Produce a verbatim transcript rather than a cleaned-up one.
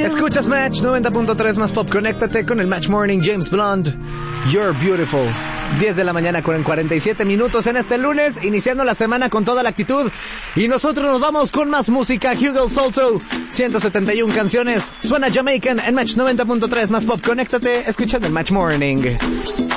Escuchas Match noventa punto tres más pop. Conéctate con el Match Morning. James Blunt, You're Beautiful. diez de la mañana con cuarenta y siete minutos en este lunes, iniciando la semana con toda la actitud. Y nosotros nos vamos con más música. Hugo Salto, ciento setenta y una canciones. Suena Jamaican en Match noventa punto tres más pop. Conéctate escuchando el Match Morning.